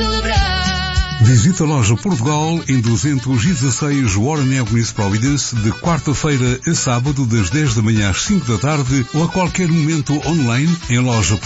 celebrar. Visita a loja Portugal em 216 Warren Avenue, Providence, de quarta-feira a sábado, das 10 da manhã às 5 da tarde, ou a qualquer momento online em loja